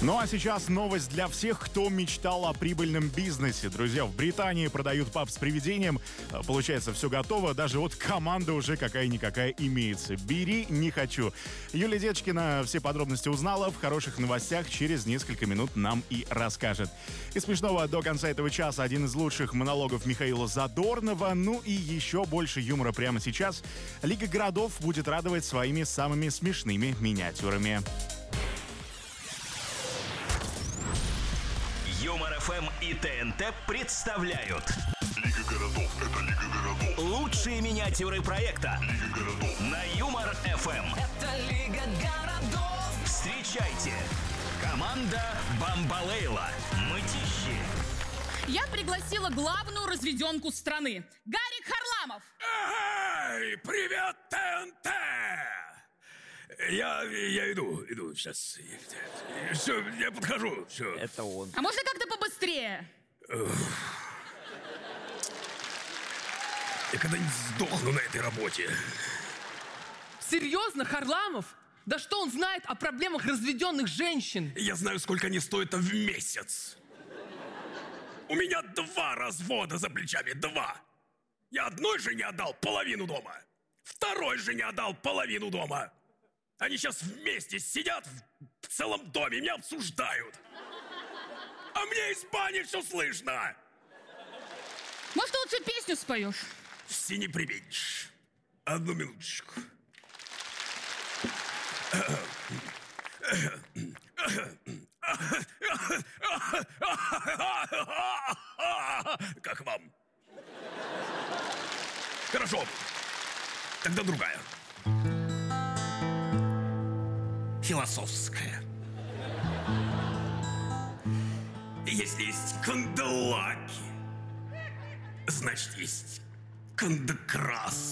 Ну а сейчас новость для всех, кто мечтал о прибыльном бизнесе. Друзья, в Британии продают паб с привидением. Получается, все готово. Даже вот команда уже какая-никакая имеется. Бери, не хочу. Юлия Дечкина все подробности узнала. В хороших новостях через несколько минут нам и расскажет. Из смешного до конца этого часа один из лучших монологов Михаила Задорнова. Ну и еще больше юмора прямо сейчас. Лига городов будет радовать своими самыми смешными миниатюрами. Юмор ФМ и ТНТ представляют Лига городов, это Лига городов. лучшие миниатюры проекта Лига городов. на Юмор ФМ. Это Лига городов. Встречайте, команда Бамбалейла, Мытищи. Я пригласила главную разведенку страны. Гарик Харламов. Эй, привет, ТНТ! Я иду, сейчас. Все, я подхожу, все. Это он. А можно как-то побыстрее? Я когда-нибудь сдохну на этой работе. Серьезно, Харламов? Да что он знает о проблемах разведенных женщин? Я знаю, сколько они стоят в месяц. У меня 2 развода за плечами, 2. Я одной жене отдал половину дома, второй жене отдал половину дома. Они сейчас вместе сидят в целом доме, меня обсуждают. А мне из бани все слышно. Может, ты лучше песню споешь? Все не применишь. Одну минуточку. Как вам? Хорошо. Тогда другая. Философская. Если есть кандалаки, значит, есть кандакрас.